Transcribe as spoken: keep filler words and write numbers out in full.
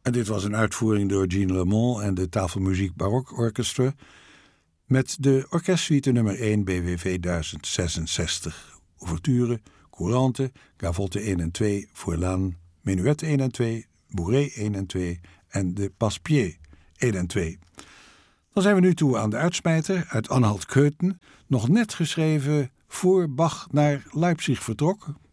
En dit was een uitvoering door Jean Lemond en de Tafelmuziek Barok Orchestra met de orkestsuite nummer één B W V duizend zesenzestig. Ouverture, courante, gavotte één en twee, Fourlan, menuet één en twee, bourrée één en twee en de passepied één en twee. Dan zijn we nu toe aan de uitsmijter uit Anhalt Köthen, nog net geschreven voor Bach naar Leipzig vertrok,